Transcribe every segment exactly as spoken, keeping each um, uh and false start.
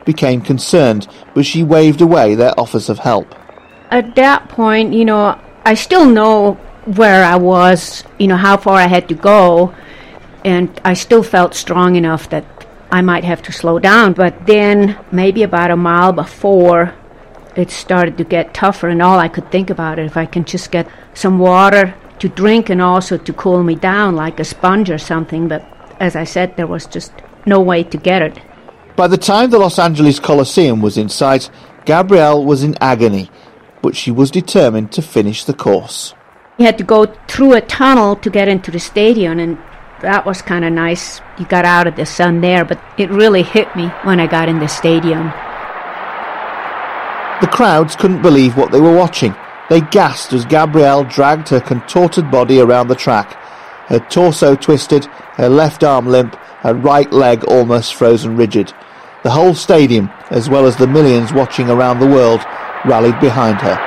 became concerned, but she waved away their offers of help. At that point, you know, I still know where I was, you know, how far I had to go, and I still felt strong enough that I might have to slow down. But then, maybe about a mile before, it started to get tougher, and all I could think about it, if I can just get some water to drink and also to cool me down, like a sponge or something. But as I said, there was just no way to get it. By the time the Los Angeles Coliseum was in sight, Gabrielle was in agony, but she was determined to finish the course. You had to go through a tunnel to get into the stadium, and that was kind of nice. You got out of the sun there, but it really hit me when I got in the stadium. The crowds couldn't believe what they were watching. They gasped as Gabrielle dragged her contorted body around the track, her torso twisted, her left arm limp, her right leg almost frozen rigid. The whole stadium, as well as the millions watching around the world, rallied behind her.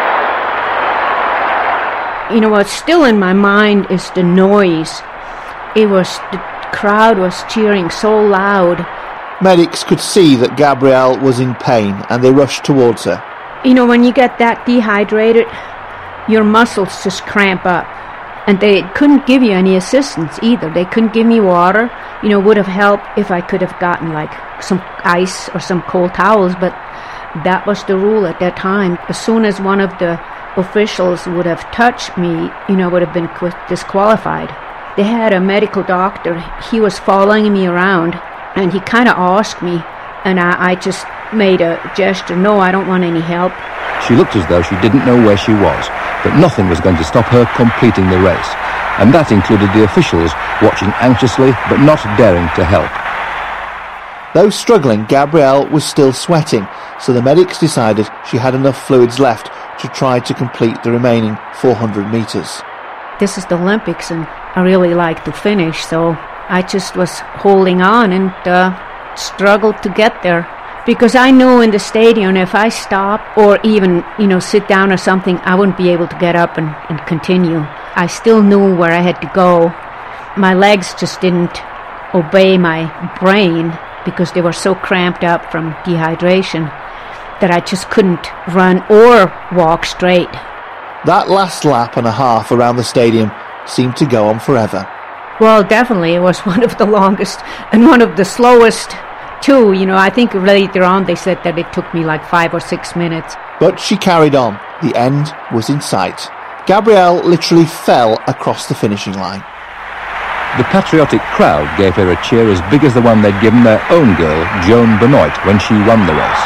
You know, what's still in my mind is the noise. It was, the crowd was cheering so loud. Medics could see that Gabrielle was in pain, and they rushed towards her. You know, when you get that dehydrated, your muscles just cramp up. And they couldn't give you any assistance either. They couldn't give me water. You know, would have helped if I could have gotten like some ice or some cold towels, but that was the rule at that time. As soon as one of the officials would have touched me, you know, would have been disqualified. They had a medical doctor. He was following me around, and he kind of asked me, and I, I just made a gesture, no, I don't want any help. She looked as though she didn't know where she was, but nothing was going to stop her completing the race, and that included the officials watching anxiously but not daring to help. Though struggling, Gabrielle was still sweating, so the medics decided she had enough fluids left to try to complete the remaining four hundred metres. This is the Olympics, and I really like to finish, so I just was holding on and uh, struggled to get there. Because I knew in the stadium, if I stopped or even, you know, sit down or something, I wouldn't be able to get up and, and continue. I still knew where I had to go. My legs just didn't obey my brain because they were so cramped up from dehydration that I just couldn't run or walk straight. That last lap and a half around the stadium seemed to go on forever. Well, definitely. It was one of the longest and one of the slowest too. You know, I think later on they said that it took me like five or six minutes. But she carried on. The end was in sight. Gabrielle literally fell across the finishing line. The patriotic crowd gave her a cheer as big as the one they'd given their own girl, Joan Benoit, when she won the race.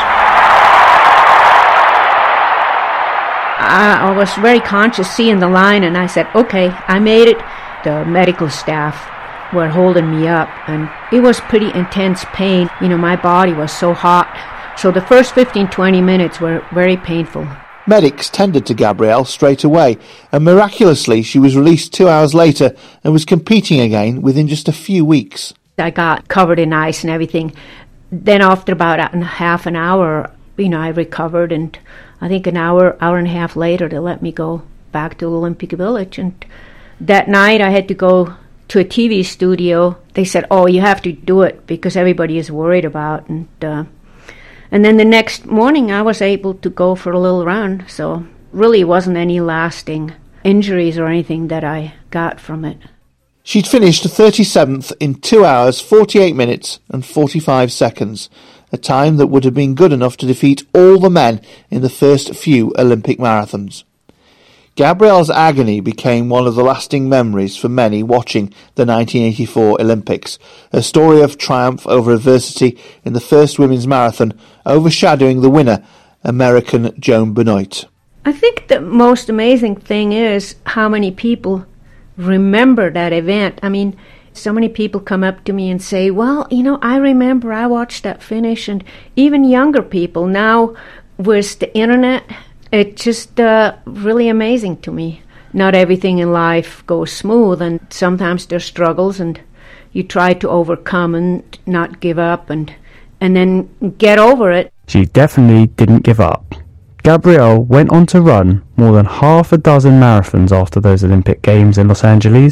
I, I was very conscious seeing the line, and I said, okay, I made it. The medical staff were holding me up, and it was pretty intense pain. You know, my body was so hot. So the first fifteen, twenty minutes were very painful. Medics tended to Gabrielle straight away, and miraculously she was released two hours later and was competing again within just a few weeks. I got covered in ice and everything. Then after about a half an hour, you know, I recovered, and I think an hour, hour and a half later they let me go back to Olympic Village. And that night I had to go to a T V studio. They said, oh, you have to do it because everybody is worried about. And uh, and then the next morning I was able to go for a little run. So really wasn't any lasting injuries or anything that I got from it. She'd finished thirty-seventh in two hours, forty-eight minutes and forty-five seconds, a time that would have been good enough to defeat all the men in the first few Olympic marathons. Gabrielle's agony became one of the lasting memories for many watching the nineteen eighty-four Olympics, a story of triumph over adversity in the first women's marathon, overshadowing the winner, American Joan Benoit. I think the most amazing thing is how many people remember that event. I mean, so many people come up to me and say, well, you know, I remember I watched that finish, and even younger people now with the internet, it's just uh, really amazing to me. Not everything in life goes smooth, and sometimes there's struggles, and you try to overcome and not give up, and and then get over it. She definitely didn't give up. Gabrielle went on to run more than half a dozen marathons after those Olympic Games in Los Angeles,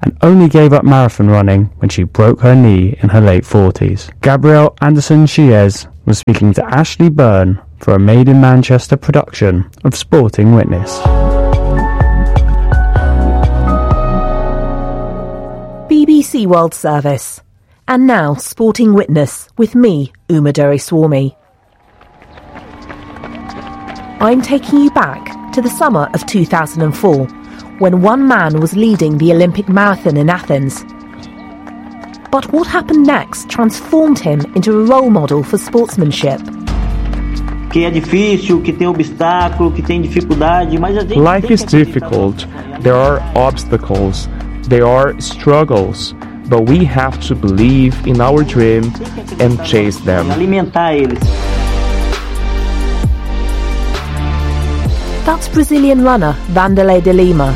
and only gave up marathon running when she broke her knee in her late forties. Gabrielle Anderson-Chiez was speaking to Ashley Byrne for a Made in Manchester production of Sporting Witness. B B C World Service. And now Sporting Witness with me, Uma Doraiswamy. I'm taking you back to the summer of two thousand four, when one man was leading the Olympic marathon in Athens. But what happened next transformed him into a role model for sportsmanship. Life is difficult. There are obstacles. There are struggles. But we have to believe in our dream and chase them. That's Brazilian runner Vanderlei de Lima.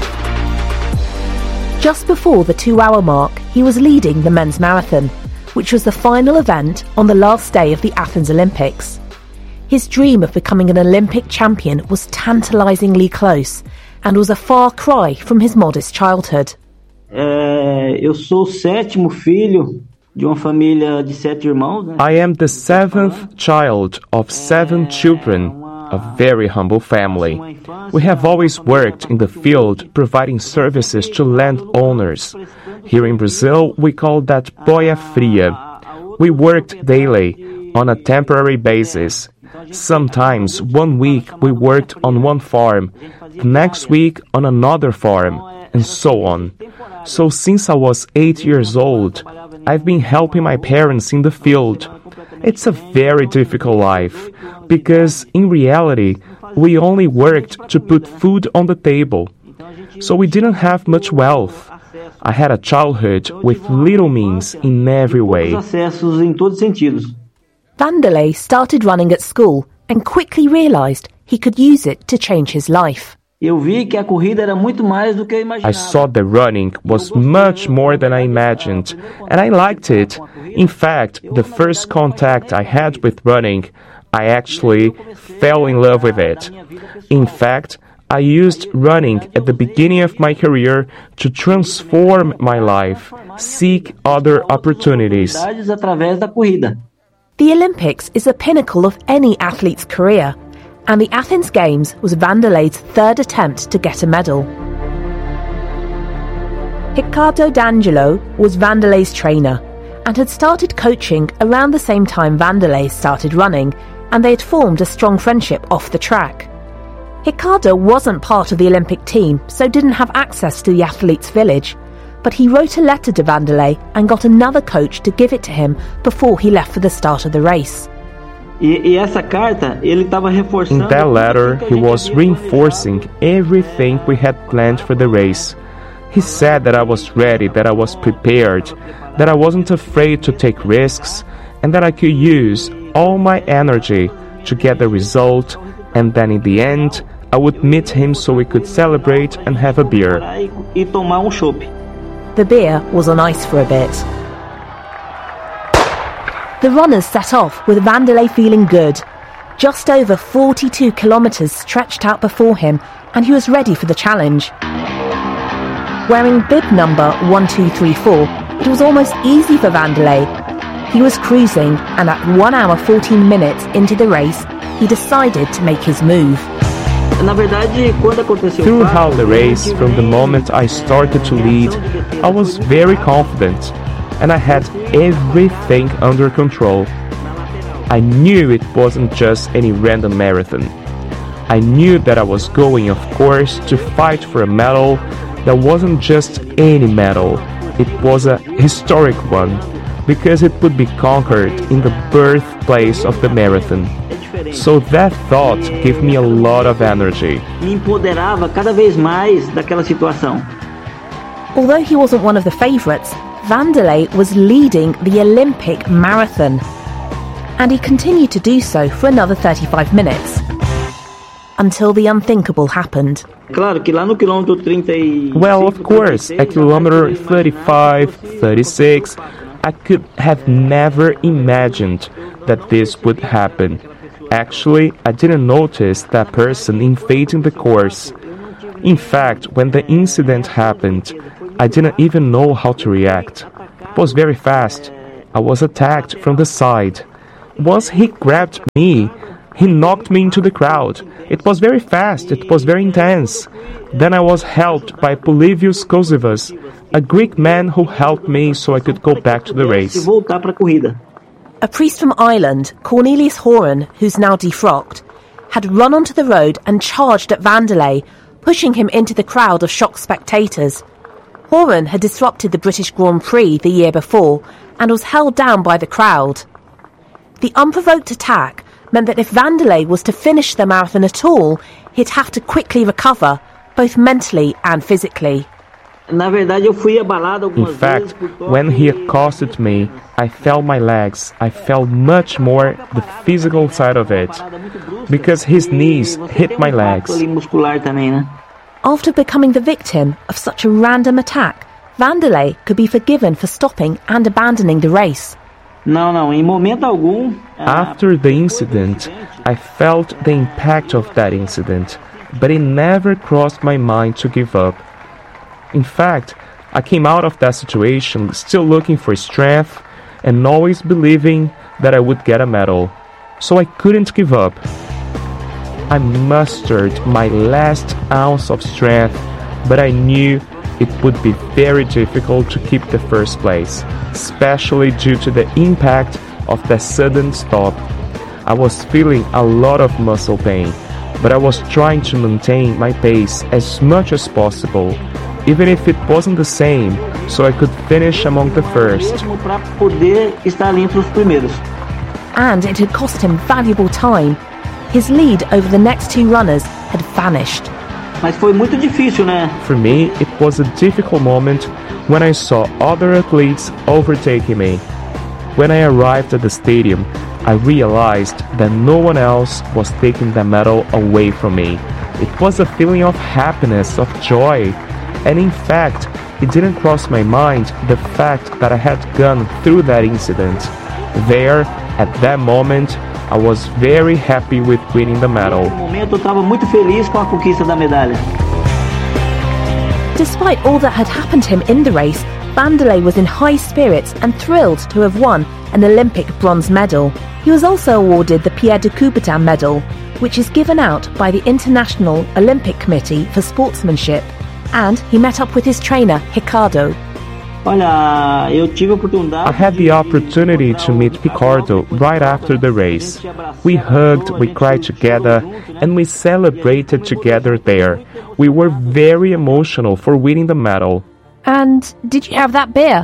Just before the two-hour mark, he was leading the men's marathon, which was the final event on the last day of the Athens Olympics. His dream of becoming an Olympic champion was tantalisingly close and was a far cry from his modest childhood. É, eu sou o sétimo filho de uma família de sete irmãos. Né? I am the seventh child of seven children, a very humble family. We have always worked in the field providing services to landowners. Here in Brazil, we call that boia fria. We worked daily on a temporary basis. Sometimes one week we worked on one farm, the next week on another farm, and so on. So since I was eight years old, I've been helping my parents in the field. It's a very difficult life, because in reality, we only worked to put food on the table. So we didn't have much wealth. I had a childhood with little means in every way. Vanderlei started running at school and quickly realised he could use it to change his life. I saw that running was much more than I imagined, and I liked it. In fact, the first contact I had with running, I actually fell in love with it. In fact, I used running at the beginning of my career to transform my life, seek other opportunities. The Olympics is the pinnacle of any athlete's career, and the Athens Games was Vanderlei's third attempt to get a medal. Ricardo D'Angelo was Vanderlei's trainer and had started coaching around the same time Vanderlei started running, and they had formed a strong friendship off the track. Ricardo wasn't part of the Olympic team, so didn't have access to the athletes' village, but he wrote a letter to Vanderlei and got another coach to give it to him before he left for the start of the race. In that letter, he was reinforcing everything we had planned for the race. He said that I was ready, that I was prepared, that I wasn't afraid to take risks, and that I could use all my energy to get the result, and then in the end, I would meet him so we could celebrate and have a beer. The beer was on ice for a bit. The runners set off with Vanderlei feeling good. Just over forty-two kilometres stretched out before him, and he was ready for the challenge. Wearing bib number one two three four, it was almost easy for Vanderlei. He was cruising, and at one hour fourteen minutes into the race, he decided to make his move. Throughout the race, from the moment I started to lead, I was very confident, and I had everything under control. I knew it wasn't just any random marathon. I knew that I was going, of course, to fight for a medal that wasn't just any medal. It was a historic one, because it would be conquered in the birthplace of the marathon. So that thought gave me a lot of energy. Although he wasn't one of the favourites, Vanderlei was leading the Olympic marathon, and he continued to do so for another thirty-five minutes, until the unthinkable happened. Well, of course, at kilometer thirty-five, thirty-six, I could have never imagined that this would happen. Actually, I didn't notice that person invading the course. In fact, when the incident happened, I didn't even know how to react. It was very fast. I was attacked from the side. Once he grabbed me, he knocked me into the crowd. It was very fast. It was very intense. Then I was helped by Polivius Kosivas, a Greek man who helped me so I could go back to the race. A priest from Ireland, Cornelius Horan, who's now defrocked, had run onto the road and charged at Vanderlei, pushing him into the crowd of shocked spectators. Horan had disrupted the British Grand Prix the year before and was held down by the crowd. The unprovoked attack meant that if Vanderlei was to finish the marathon at all, he'd have to quickly recover, both mentally and physically. In fact, when he accosted me, I felt my legs. I felt much more the physical side of it, because his knees hit my legs. After becoming the victim of such a random attack, Vanderlei could be forgiven for stopping and abandoning the race. After the incident, I felt the impact of that incident, but it never crossed my mind to give up. In fact, I came out of that situation still looking for strength and always believing that I would get a medal. So I couldn't give up. I mustered my last ounce of strength, but I knew it would be very difficult to keep the first place, especially due to the impact of the sudden stop. I was feeling a lot of muscle pain, but I was trying to maintain my pace as much as possible, even if it wasn't the same, so I could finish among the first. And it had cost him valuable time. His lead over the next two runners had vanished. For me, it was a difficult moment when I saw other athletes overtaking me. When I arrived at the stadium, I realized that no one else was taking the medal away from me. It was a feeling of happiness, of joy. And in fact, it didn't cross my mind the fact that I had gone through that incident. There, at that moment, I was very happy with winning the medal. Despite all that had happened to him in the race, Vanderlei was in high spirits and thrilled to have won an Olympic bronze medal. He was also awarded the Pierre de Coubertin Medal, which is given out by the International Olympic Committee for Sportsmanship. And he met up with his trainer, Ricardo. I had the opportunity to meet Ricardo right after the race. We hugged, we cried together, and we celebrated together there. We were very emotional for winning the medal. And did you have that beer?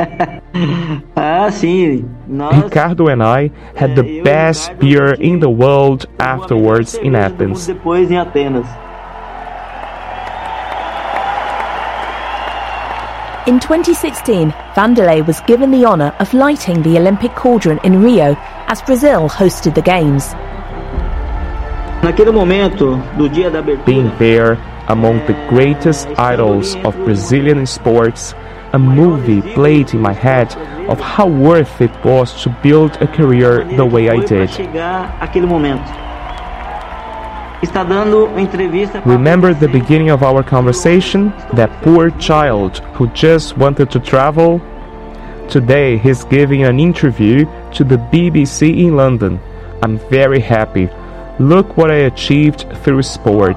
Ricardo and I had the best beer in the world afterwards in Athens. In twenty sixteen, Vanderlei was given the honour of lighting the Olympic cauldron in Rio as Brazil hosted the Games. Being there among the greatest idols of Brazilian sports, a movie played in my head of how worth it was to build a career the way I did. Remember the beginning of our conversation? That poor child who just wanted to travel? Today he's giving an interview to the B B C in London. I'm very happy. Look what I achieved through sport.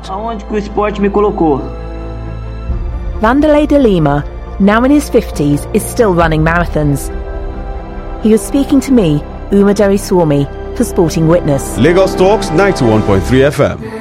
Vanderlei de Lima, now in his fifties, is still running marathons. He was speaking to me, Uma Doraiswamy, for Sporting Witness. Lagos Talks ninety-one point three F M.